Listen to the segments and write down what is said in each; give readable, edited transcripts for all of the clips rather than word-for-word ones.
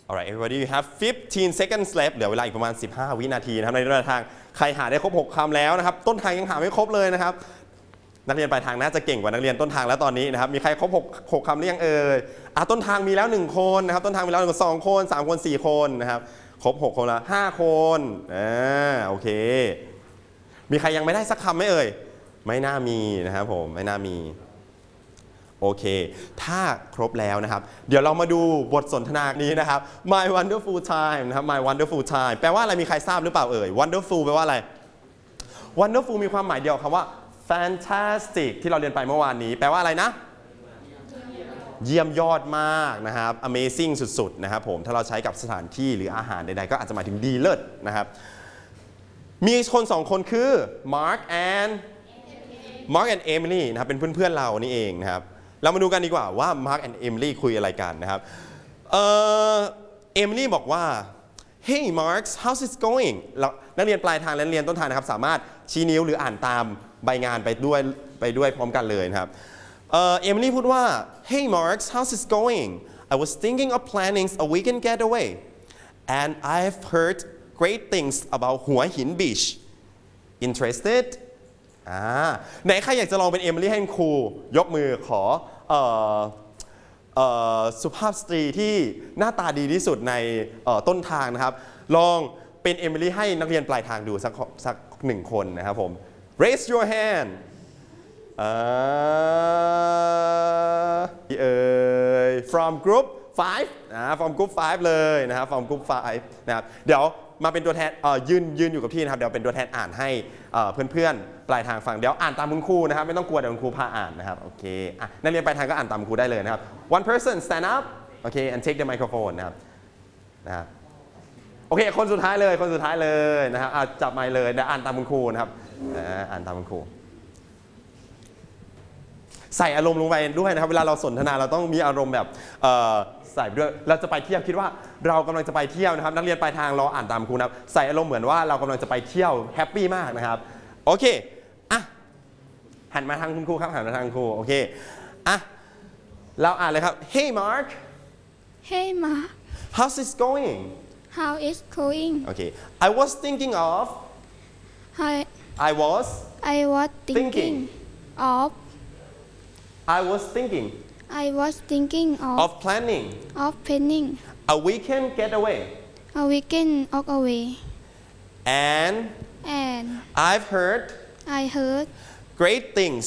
Alright everybody you have 15 seconds left เหลือเวลาอีกประมาณ15วินาทีนะครับในระยะทางใครหาได้ครบ6คำแล้วนะครับต้นทางยังหาไม่ครบเลยนะครับนักเรียนปลายทางน่าจะเก่งกว่านักเรียนต้นทางแล้วตอนนี้นะครับมีใครครบ6คำหรือยังเอ่ยต้นทางมีแล้ว1คนนะครับต้นทางมีแล้ว2คน3คน4คนนะครับครบ6คนละ5คนโอเคมีใครยังไม่ได้สักคำไหมเอ่ยไม่น่ามีนะครับผมไม่น่ามีโอเคถ้าครบแล้วนะครับเดี๋ยวเรามาดูบทสนทนานี้นะครับ My wonderful time นะครับ My wonderful time แปลว่าอะไรมีใครทราบหรือเปล่าเอ่ย wonderful แปลว่าอะไร wonderful มีความหมายเดียวคำว่า fantastic ที่เราเรียนไปเมื่อวานนี้แปลว่าอะไรนะเยี่ยมยอดมากนะครับ amazing สุดๆนะครับผมถ้าเราใช้กับสถานที่หรืออาหารใดๆก็อาจจะหมายถึงดีเลิศนะครับมีคน2คนคือ Mark and Emily นะครับเป็นเพื่อนๆเรานี่เองนะครับเรามาดูกันดีกว่าว่า Mark and Emily คุยอะไรกันนะครับEmily บอกว่า Hey Mark how's it going นักเรียนปลายทางและนักเรียนต้นทางนะครับสามารถชี้นิ้วหรืออ่านตามใบงานไปด้วยพร้อมกันเลยนะครับEmily พูดว่า Hey Mark how's it going I was thinking of planning a weekend getaway and I've heard great things about หัวหิน Beach interestedไหนใครอยากจะลองเป็นเอมิลี่ให้ครูยกมือขอสุภาพสตรีที่หน้าตาดีที่สุดในต้นทางนะครับลองเป็นเอมิลี่ให้นักเรียนปลายทางดูสัก1คนนะครับผม raise your hand from group 5 from group 5เลยนะครับ from group 5นะครับเดี๋ยวมาเป็นตัวแทนยืนอยู่กับที่นะครับเดี๋ยวเป็นตัวแทนอ่านให้เพื่อนๆปลายทางฟังเดี๋ยวอ่านตามคุณครูนะครับไม่ต้องกลัวเดี๋ยวคุณครูพาอ่านนะครับโอเคนักเรียนปลายทางก็อ่านตามคุณครูได้เลยนะครับ one person stand up okay and take the microphone นะครับโอเคคนสุดท้ายเลยนะครับจับไมค์เลยเดี๋ยวอ่านตามคุณครูนะครับอ่านตามคุณครูใส่อารมณ์ลงไปด้วยนะครับเวลาเราสนทนาเราต้องมีอารมณ์แบบใส่ด้วยเราจะไปเที่ยวคิดว่าเรากำลังจะไปเที่ยวนะครับนักเรียนปลายทางเราอ่านตามครูนะครับใส่อารมณ์เหมือนว่าเรากำลังจะไปเที่ยวแฮปปี้มากนะครับโอเคหันมาทางคุณครูครับหันมาทางครูโอเคเราอ่านเลยครับ Hey Mark Hey Mark how's it going How is going Okay I was thinking of I was thinking of planning a weekend getaway and I heard great things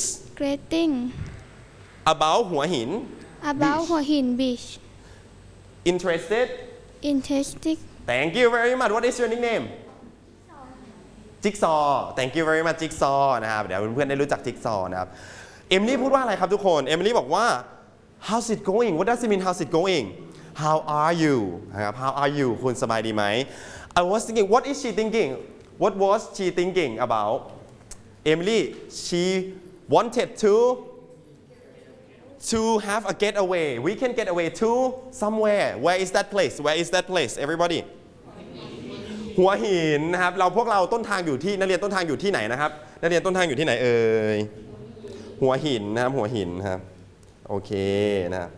about หัวหิน Beach interested Thank you very much What is your nickname Jigsaw Thank you very much Jigsaw นะครับเดี๋ยวเพื่อนๆได้รู้จัก Jigsaw นะครับเอมิลี่พูดว่าอะไรครับทุกคนเอมิลี่บอกว่า How's it going What does it mean How's it going How are you นะครับ How are you คุณสบายดีไหม I was thinking What is she thinking What was she thinking about Emily she wanted to have a getaway weekend getaway to somewhere Where is that place Everybody หัวหินนะครับพวกเราต้นทางอยู่ที่นักเรียนต้นทางอยู่ที่ไหนนะครับนักเรียนต้นทางอยู่ที่ไหนเอ่ยหัวหินนะครับหัวหินครับโอเคนะครับ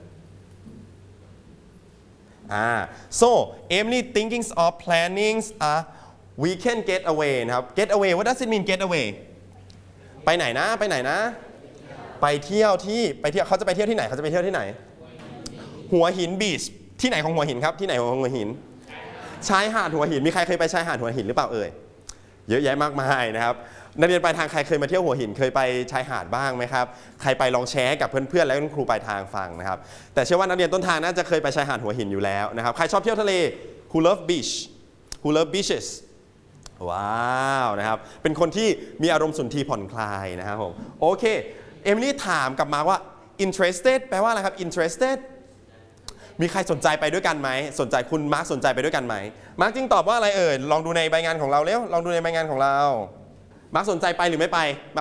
so Emily thinking of planning a weekend getaway นะครับ getaway what does it mean getaway ไปไหนนะไปเที่ยวเขาจะไปเที่ยวที่ไหนหัวหินบีชที่ไหนของหัวหินครับที่ไหนของหัวหินชายหาดหัวหินมีใครเคยไปชายหาดหัวหินหรือเปล่าเอ่ยเยอะแยะมากมายนะครับนักเรียนปลายทางใครเคยมาเที่ยวหัวหินเคยไปชายหาดบ้างไหมครับใครไปลองแชร์กับเพื่อนๆและคุณครูปลายทางฟังนะครับแต่เชื่อว่านักเรียนต้นทางน่าจะเคยไปชายหาดหัวหินอยู่แล้วนะครับใครชอบเที่ยวทะเล Who love beaches ว้าวนะครับเป็นคนที่มีอารมณ์สุนทรีผ่อนคลายนะครับผมโอเคเอมิลี่ถามกลับมาว่า interested แปลว่าอะไรครับ interested มีใครสนใจไปด้วยกันไหมสนใจคุณมาร์คสนใจไปด้วยกันไหมมาร์คจึงตอบว่าอะไรเอ่ยลองดูในใบงานของเราแล้วลองดูในใบงานของเรามาร์คสนใจไปหรือไม่ไป